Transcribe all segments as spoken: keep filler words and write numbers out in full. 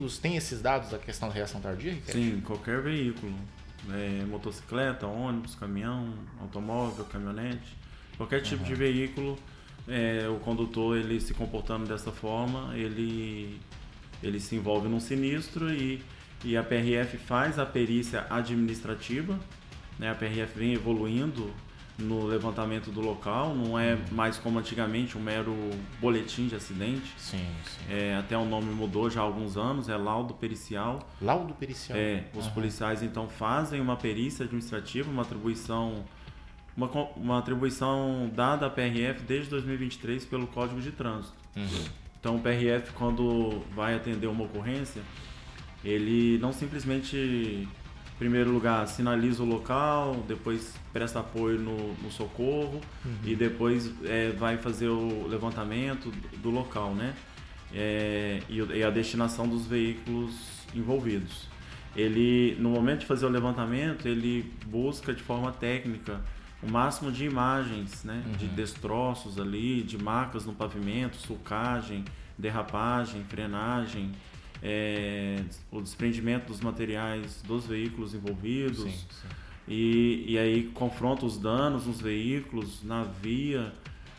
Tem esses dados da questão da reação tardia, Riquete? Sim, qualquer veículo. É, motocicleta, ônibus, caminhão, automóvel, caminhonete. Qualquer tipo uhum. de veículo, é, o condutor ele se comportando dessa forma, ele, ele se envolve num sinistro e, e a P R F faz a perícia administrativa. Né? A P R F vem evoluindo no levantamento do local, não é mais como antigamente um mero boletim de acidente. Sim, sim. É, até o nome mudou já há alguns anos, é laudo pericial. Laudo pericial? É, os uhum. policiais então fazem uma perícia administrativa, uma atribuição, uma, uma atribuição dada à P R F desde dois mil e vinte e três pelo Código de Trânsito. Uhum. Então o P R F, quando vai atender uma ocorrência, ele não simplesmente, em primeiro lugar, sinaliza o local, depois presta apoio no, no socorro uhum. e depois é, vai fazer o levantamento do local, né? É, e, e a destinação dos veículos envolvidos. Ele, no momento de fazer o levantamento, ele busca de forma técnica o máximo de imagens, né? Uhum. De destroços ali, de marcas no pavimento, sulcagem, derrapagem, frenagem, É, o desprendimento dos materiais dos veículos envolvidos. Sim, sim. E, e aí confronta os danos nos veículos, na via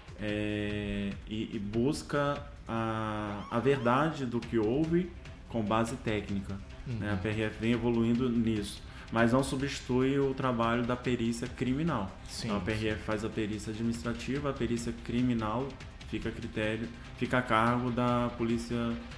é, e, e busca a, a verdade do que houve com base técnica. Uhum. Né? A P R F vem evoluindo nisso, mas não substitui o trabalho da perícia criminal. Sim, então a P R F sim. faz a perícia administrativa, a perícia criminal fica a critério, fica a cargo da polícia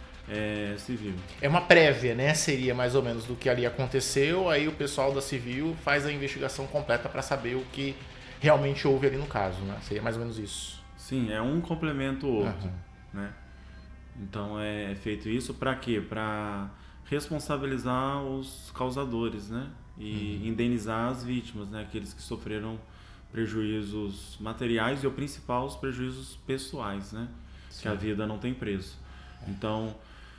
É, civil. É uma prévia, né? Seria mais ou menos do que ali aconteceu, aí o pessoal da civil faz a investigação completa para saber o que realmente houve ali no caso, né? Seria mais ou menos isso. Sim, é um complemento o outro, uhum. né? Então é feito isso para quê? Para responsabilizar os causadores, né? E uhum. indenizar as vítimas, né? Aqueles que sofreram prejuízos materiais e o principal, os prejuízos pessoais, né? Sim. Que a vida não tem preço. Então,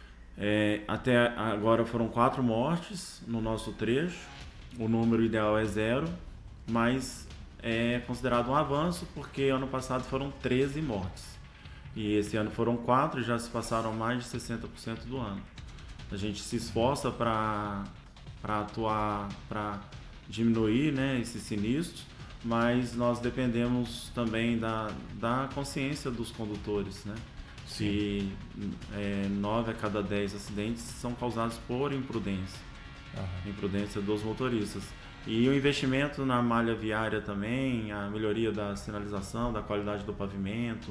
É, até agora foram quatro mortes no nosso trecho, o número ideal é zero, mas é considerado um avanço porque ano passado foram treze mortes e esse ano foram quatro e já se passaram mais de sessenta por cento do ano. A gente se esforça para para atuar, para diminuir, né, esses sinistros, mas nós dependemos também da, da consciência dos condutores, né? Que é, nove a cada dez acidentes são causados por imprudência, uhum. imprudência dos motoristas. E o investimento na malha viária também, a melhoria da sinalização, da qualidade do pavimento,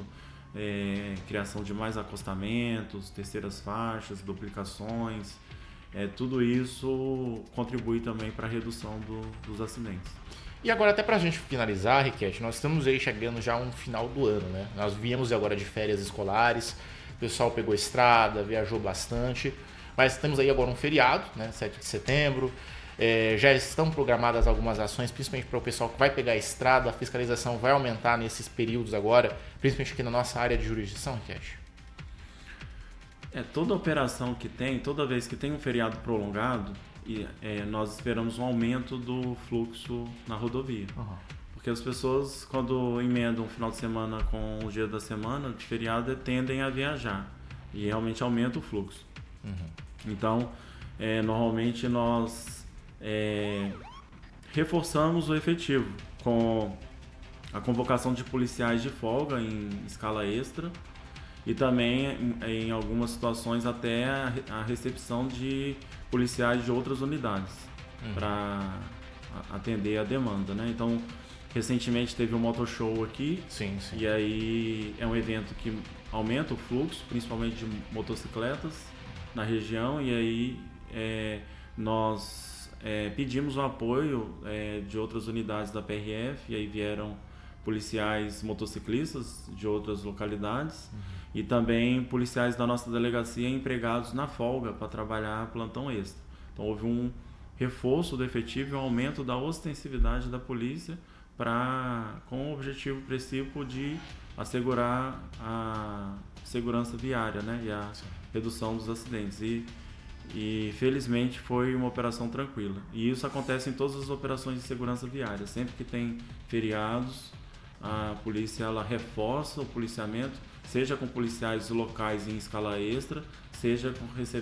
é, criação de mais acostamentos, terceiras faixas, duplicações, é, tudo isso contribui também para a redução do, dos acidentes. E agora, até pra gente finalizar, Riquete, nós estamos aí chegando já um final do ano, né? Nós viemos agora de férias escolares, o pessoal pegou estrada, viajou bastante, mas temos aí agora um feriado, né? sete de setembro, é, já estão programadas algumas ações, principalmente para o pessoal que vai pegar a estrada, a fiscalização vai aumentar nesses períodos agora, principalmente aqui na nossa área de jurisdição, Riquete? É, toda operação que tem, toda vez que tem um feriado prolongado, E, é, nós esperamos um aumento do fluxo na rodovia. Uhum. Porque as pessoas, quando emendam um final de semana com o dia da semana, de feriado, tendem a viajar. E realmente aumenta o fluxo. Uhum. Então, é, normalmente nós é, reforçamos o efetivo com a convocação de policiais de folga em escala extra e também, em, em algumas situações, até a, a recepção de policiais de outras unidades uhum. para atender a demanda, né? Então, recentemente teve um motor show aqui sim, sim. e aí é um evento que aumenta o fluxo, principalmente de motocicletas na região, e aí é, nós é, pedimos o apoio é, de outras unidades da P R F, e aí vieram policiais motociclistas de outras localidades uhum. e também policiais da nossa delegacia empregados na folga para trabalhar plantão extra. Então houve um reforço do efetivo e um aumento da ostensividade da polícia pra, com o objetivo principal de assegurar a segurança viária, né, e a Sim. redução dos acidentes. E, e felizmente foi uma operação tranquila. E isso acontece em todas as operações de segurança viária. Sempre que tem feriados, a polícia ela reforça o policiamento, seja com policiais locais em escala extra, seja com